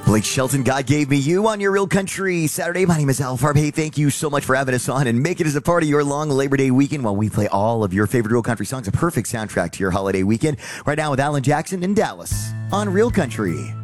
Blake Shelton, God Gave Me You on your Real Country Saturday. My name is Al Farb. Hey, thank you so much for having us on and make it as a part of your long Labor Day weekend while we play all of your favorite Real Country songs. A perfect soundtrack to your holiday weekend. Right now with Alan Jackson in Dallas on Real Country.